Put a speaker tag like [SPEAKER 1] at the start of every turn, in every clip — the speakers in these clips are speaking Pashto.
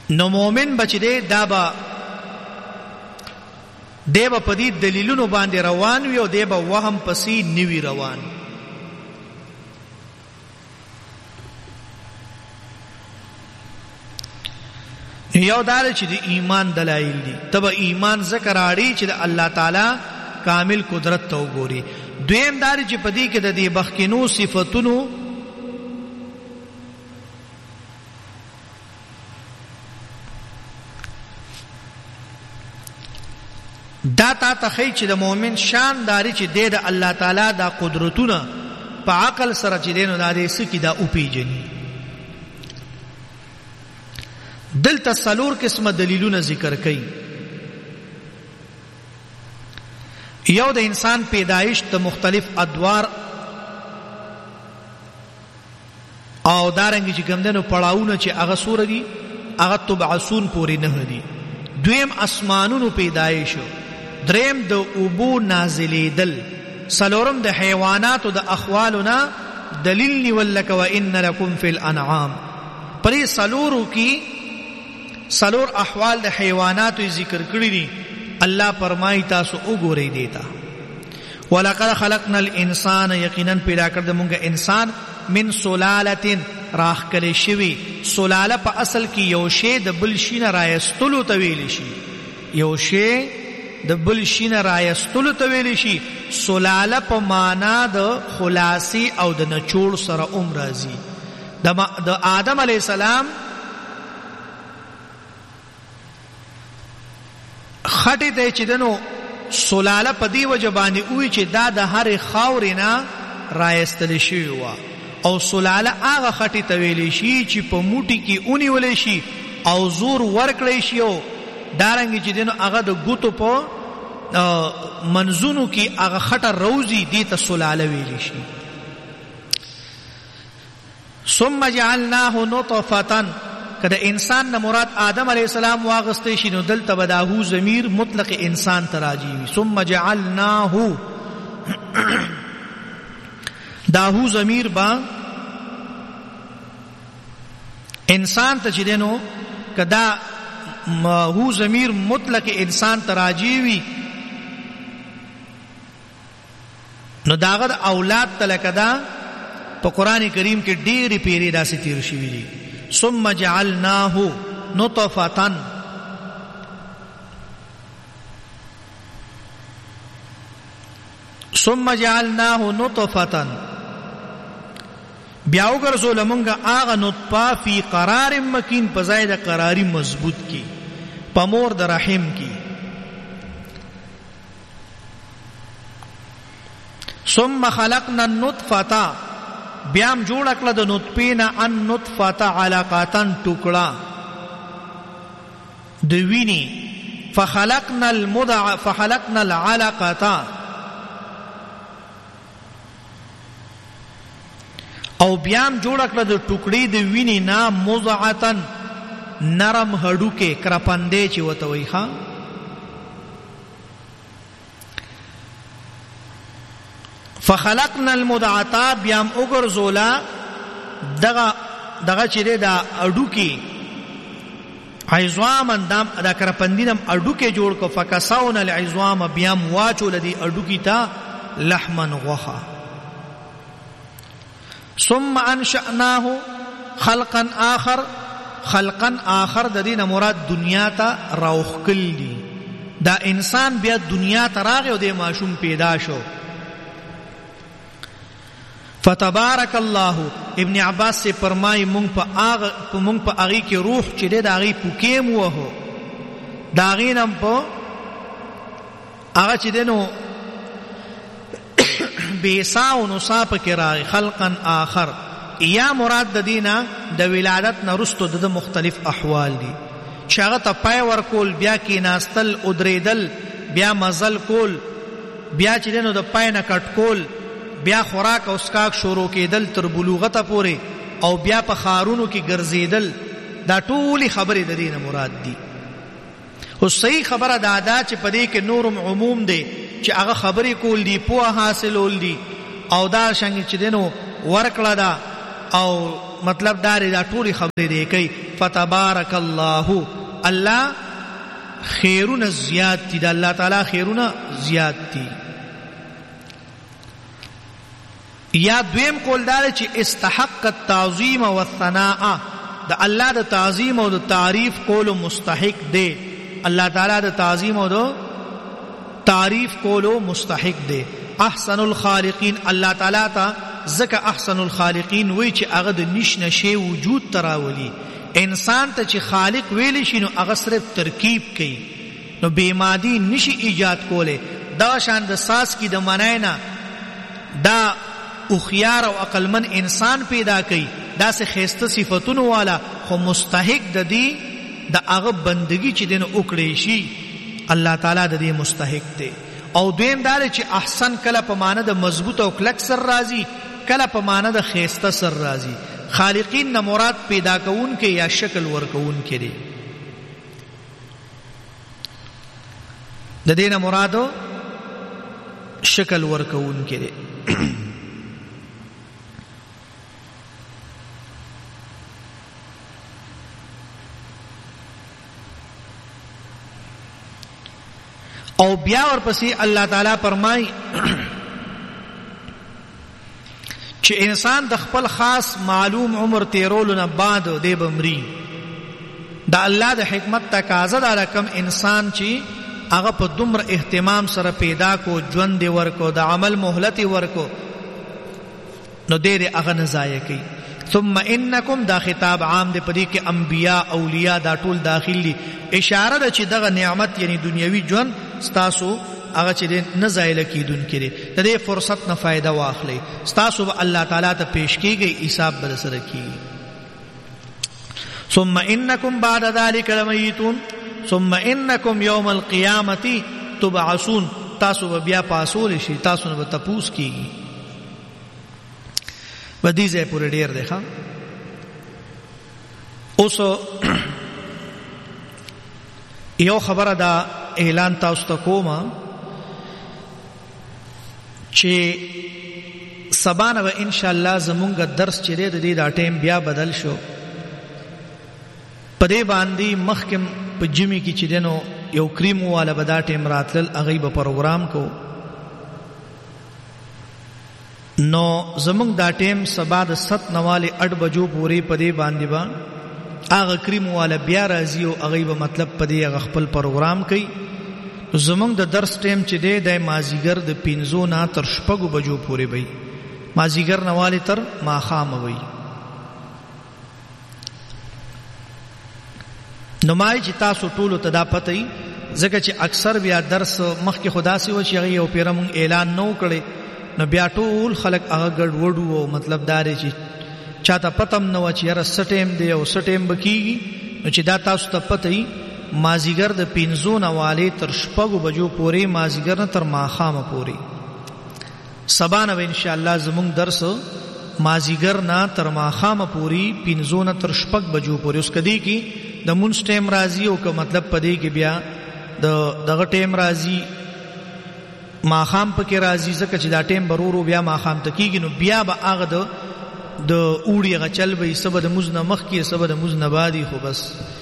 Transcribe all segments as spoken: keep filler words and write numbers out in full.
[SPEAKER 1] نو مومن بچ دے دا با دی با پدی دلیلونو باندې روان وی او دی با وهم پسی نوی روان. یو دار چې د ایمان دلایل دي، تب ایمان ذکر اړي چې د الله تعالی کامل قدرت ته وګوري. دویم دار چې پدی کې د دې بخکینو صفاتونو دا تا تخی چې د مؤمن شان داری چې د الله تعالی دا قدرتونه په عقل سره چې دینو دا دې سکی دا او پیجنی. دلته څلور قسمه دلیلونه ذکر کړي. یو د انسان پیدایش د مختلف ادوار او دارنګ چې ګمدنو پړاوونه چې هغه سور دي هغه تبعثون پوری نه دي. دویم اسمانونو پیدایش، دریم د اوبو نازلی دل، سلورم د حیواناتو د اخوالنا دلیل نیولک و ان لکم فی الانعام. پری سلورو کی سلور احوال د حیواناتو ذکر کړی دي. الله فرمایي تاسو وګورئ دیتا. ولقد خلقنا الانسان، یقینا پیدا کړ د مونږه انسان من سلالتين راخ کلی شوی. سلاله په اصل کې یو شی د بل شي نه راایستلو ته ویل شي، یو شی د بل شي نه راایستلو ته ویل شي. سلاله په معنا د خلاصي او د نچوړ سره اوم راځي. د آدم علی السلام خټه ته چې دنو سلاله په دی وجه باندې وی چې دا د هر خاورې نه راایستل شي وا، او سلاله هغه خټه ته ویل شي چې په موټي کې اونې ولې شي او زور ورکړې شي او دارنګ چې دنو هغه د ګوتو په منزونو کې هغه خټه روزي دي ته سلاله ویل شي. ثم جعلناه نطفه، کله انسان نه مراد آدم علیہ السلام واغسته شي نو دلته بداهو ضمیر مطلق انسان تراجی وي. ثم جعلناه داهو ضمیر با انسان ته چدنو کدا هو ضمیر مطلق انسان تراجی وي نو داغه اولاد تلکدا په قران کریم کې ډېری پیری داسې تیر شوی دي. ثم جعلناه نطفه، ثم جعلناه نطفه، بیا وګرځول مونږه هغه نطفه فی قرار مکین، په ځای د قراری مضبوط کی، په مور د رحم کی. ثم خلقنا النطفه، بیا هم جوړ کړل د نطفې نه ان نطفه علاقاتن ټوکړه د ویني. فخلقنا المضع فخلقنا العلقه، او بیا هم جوړ کړل د ټوکړې د ویني نه مضعتن نرم هډوکې کرپندې چې وته وي ښا. فخلقنا المضعه، بیا هم وګرځولا دغه دغه چې دا اډوکی عظام اندام دا کرپندینم اډوکی جوړ کو. فکساونا العظام، بیا هم واچول دی اډوکی تا لحمن غوخه. ثم انشأناه خلقا آخر، خلقا آخر د دینه مراد دنیا ته راوخکل دی. دا انسان بیا دنیا ته راغی او د ماشوم پیدا شو. فتبارک الله، ابن عباس سے فرمای مونږ په هغه مونږ په هغه کې روح چې د هغه پوکیم وو دا غینم په هغه چې دنو بیساو نو صاحب کې راغی. خلقا آخر، یا مراد د دینه د ولادت نه رستو د مختلف احوال دي چې هغه ته پای ورکول، بیا کې ناستل او درېدل، بیا مزل کول، بیا چې دنو د پای نه کټ کول، بیا خوراک او اسکاک شروع کېدل تر بلوغت پورې، او بیا په خارونو کې ګرځیدل. دا ټولي خبرې د دینه مراد دي. او صحیح خبره دا ده چې په دې کې نورم عموم دی چې هغه خبرې کول دي، پوهه حاصلول دي، او دا څنګه چې دینو ورکړه ده او مطلب دار دا ټول خبرې دی کوي فتبارک الله الله خیرونه زیات دي د الله تعالی خیرونه زیات دي. یا دویم قول دار چې استحق التعظیم والثناء د الله د تعظیم او د تعریف کولو مستحق دی. الله تعالی د تعظیم او د تعریف کولو مستحق دی. احسن الخالقین الله تعالی ته ځکه احسن الخالقین وی چې هغه د نش نشي وجود تراولي. انسان ته چې خالق ویل شي نو هغه صرف ترکیب کوي نو بے مادی نشي ایجاد کوله. دا شان د ساس کی د مناینا دا او خيار او عقلمن انسان پیدا کړي دا سه خيسته صفاتونو والا خو مستحق د دې د هغه بندگی چې دین وکړي شي الله تعالی د دې مستحق دی. او دویم دا چې احسن کله په معنی د مضبوط او کلک سر راضي کله په معنی د خيسته سر راضي. خالقین نه مراد پیدا کون کې یا شکل ورکون کې دی. د دې نه مراد شکل ورکون کې دی. او بیا ورپسې الله تعالی فرمای چې انسان د خپل خاص معلوم عمر تیرولو نه بعد دی بمری. دا الله د حکمت تقاضا ده کم انسان چې هغه په دومره اهتمام سره پیدا کو ژوند دی ورکو د عمل مهلت ورکو نو دې هغه نه ضایع کوي. ثم انکم دا خطاب عام دی پدې کې انبیاء اولیاء دا ټول داخل دي. اشاره ده چې دغه نعمت یعنی دنیوي ژوند ستاسو هغه چې نه زایل کیدون کړي د دې فرصت نه فائدہ واخلي. ستاسو به الله تعالی ته پیش کیږي حساب بر سره کیږي. ثم انکم بعد ذلك لمیتون ثم انکم یوم القیامه تبعثون تاسو به بیا پاسول شي تاسو نه به تپوس کیږي. ودې ځای پورې ډیر دی ښا. اوس یو خبره دا اعلان تاسو ته کوم چې سبا نه ان شاء الله زمونږ درس چې دی د دې دا ټیم بیا بدل شو. پدې باندې مخکم په جمی کې چې دنو یو کریم والا بدا ټیم راتل هغه به پروګرام کو نو زمونږ دا ټیم سبا د ست نواله اټ بجو پوری پدې باندې با هغه کریم والا بیا راځي او هغه به مطلب پدې هغه خپل پروګرام کوي. زمونږ د درس ټیم چې دی د مازیګر د پینځو نه تر شپږو بجو پورې وي. مازیګر نواله تر ماخام وي. نو مای چې تاسو ټول ته دا پته ای ځکه چې اکثر بیا درس مخکې خدا سي و چې هغه یو پیرم اعلان نو کړي نو بیا ټول خلک هغه ګډ وډو او مطلب داري چې چاته پتم نو چې هر سټیم دی او سټیم بکیږي نو چې دا تاسو ته پته ای مازیګر د پینځو نواله تر شپږو بجو پورې مازیګر نه تر ماخام پورې. سبا نه ان شاء الله زموږ درس مازیګر نه تر ماخام پورې پینځو نه تر شپږ بجو پورې. اوس کدی کی د مونږ ټیم راځي او که مطلب پدې کې بیا د دغه ټیم راځي ماخام پکې راځي ځکه چې دا ټیم برورو بیا ماخام ته کیږي نو بیا به هغه د د اوړي غچل به سبد مزنه مخ کې سبد مزنه بادي خو بس.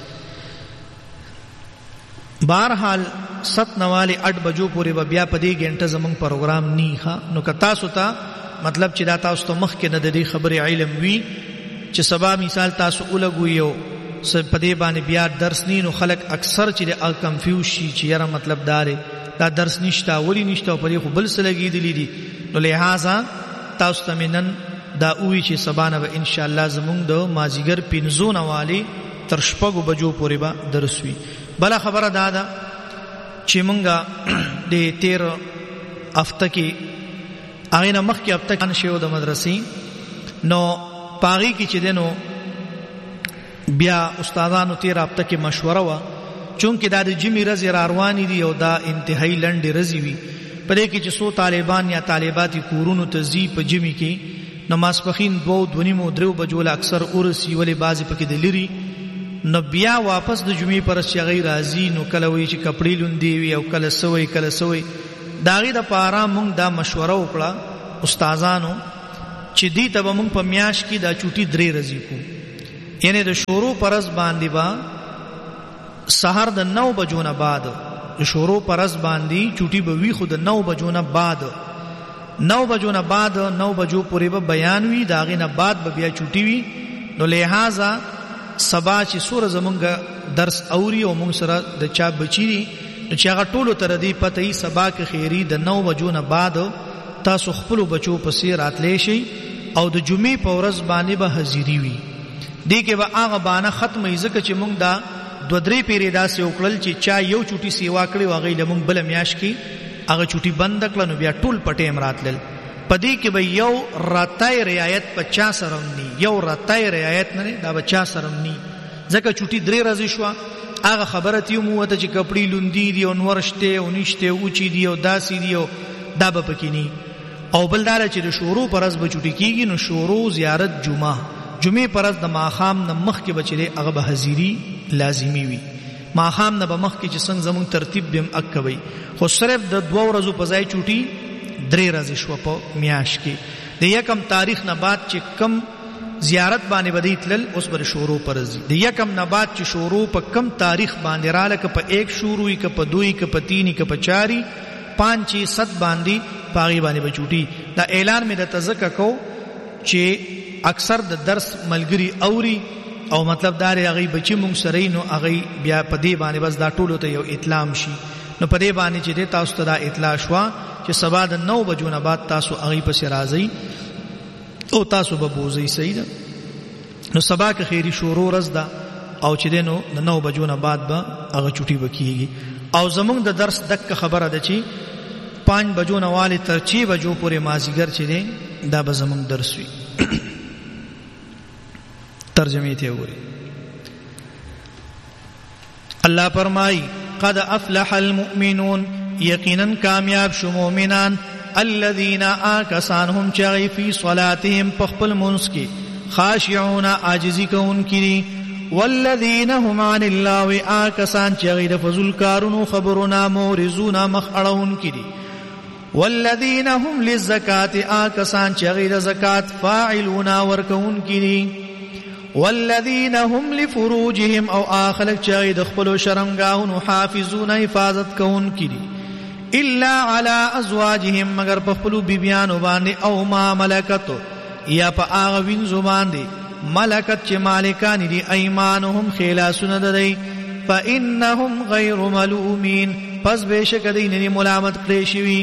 [SPEAKER 1] بہرحال ست نواله اټ بجو پورې به بیا پدې غنټه زمونږ پروګرام نی ښا. نو که تاسو ته مطلب چې دا تاسو ته مخ کې نه د دې خبرې علم وی چې سبا مثال تاسو ولګویو سب پدې باندې بیا درس نی نو خلک اکثر چې د کنفیوز شي چې یاره مطلب دار دا درس نشتا ولی نشتا پدې خو بل څه لګیدلې دي. نو لہذا تاسو ته منن دا وی چې سبا نه ان شاء الله زمونږ د مازیګر پینځو نواله تر شپږو بجو پورې به درس وی. بل خبره دا ده چې مونږه د تیر هفته کې هغه نه مخکې هفته کې شو د مدرسې نو پاغي کې چې دنو بیا استادانو تیر هفته کې مشوره وا چونکه دا د جمی رز را رواني دي او دا انتهایی لنډ رزي وي پدې کې چې سو طالبان یا طالباتي کورونو ته زی په جمی کې نماز پخین دوه دونیمو درو بجول اکثر اورسي ولې بازي پکې د لري نو بیا واپس د جمعې پر شغی راځي نو کله وی چې کپڑے لوندې وي او کله سوي کله سوي داغي د پاره مونږ دا مشوره وکړه استادانو چې دی ته به موږ په میاشت کې دا چوټي درې ورځې کو، یعنی د شروع پرز باندې با سحر د نو بجو نه بعد، د شروع پرز باندې چوټي به وی خو د نو بجو نه بعد، نو بجو نه بعد نو بجو پورې به بیان وی، دا غي نه بعد به بیا چوټي وی. نو لہذا سبا چې سور زمونږ درس اوري او موږ سره د چا بچی دي نو چې هغه ټولو تر دې پته ای سبا کې خیری د نو بجو نه بعد تاسو خپل بچو پسې راتلې شي او د جمعې په ورځ باندې به حاضری وي. دې کې به هغه باندې ختمه ځکه چې موږ دا دو درې پیری داسې وکړل چې چا یو چوټي سیوا کړی او هغه لمون بل میاش کې هغه چوټي بند کړل، نو بیا ټول پټې مراتل پدې کې به یو راتای رعایت پچاس سرم ني، یو راتای رعایت نه دا پچاس سرم ني، ځکه چوټي درې ورځې شو. هغه خبره تی مو ته چې کپڑی لوندې دي او نورشته او نشته او چی دي او داسې دي او دا به پکې ني. او بل دا چې د شروع پرز به چوټي کیږي نو شروع زیارت جمعه جمعې پرز د ماخام نه مخ کې بچلې هغه به حاضری لازمی وي. ماخام نه به مخ کې چې څنګه زمون ترتیب بهم اکوي، خو صرف د دوه ورځو په ځای چوټي درې ورځې شو په میاش کې. د یکم تاریخ نه بعد چې کم زیارت باندې بدی تلل اوس بر شروع پرځي، د یکم نه بعد چې شروع په کم تاریخ باندې رااله ک په ایک شروعي ک په دوی ک په تینی ک په چاري پانچ ست باندې پاغي باندې بچوټي. دا اعلان مې د تزکه کو چې اکثر د درس ملګری اوري او مطلب دا هغه بچي مونږ سره نو هغه بیا په دې باندې بس دا ټولو ته یو اطلاع شي. نو په دې باندې چې تاسو ته دا اطلاع شوا چې سبا د نو بجو نه بعد تاسو هغه پسې راځي او تاسو به بوزي. صحیح ده؟ نو سبا کې خیری شروع ورځ ده او چې دینو د نو بجو نه بعد به هغه چټي وکيږي. او زمونږ د درس دک خبره ده چې پانچ بجو نه والی تر چھ بجو پورې مازیګر چې دی دا به زمونږ درس وي. ترجمه ته وګورئ. الله فرمای قد افلح المؤمنون، یقینا کامیاب شو مؤمنان، الذين آکسانهم چغی فی صلاتهم پخپل منس کی خاشعون عاجزی کون کی، والذین هم عن الله آکسان چغی د فضل کارونو خبرنا مورزون مخړون کی، والذین هم للزکات آکسان چغی د زکات فاعلون ورکون کی، والذین هم لفروجهم او آخلق چغی د خپل شرمګاون حافظون حفاظت کون کی، الا على ازواجهم مگر په خپل بیبیانو باندې او ما ملکت یا په هغه وینځو باندې ملکت چې مالکان دي ايمانهم خلاصونه ددی، فانهم غیر ملومین پس بشک دین ملامت کړی شوی.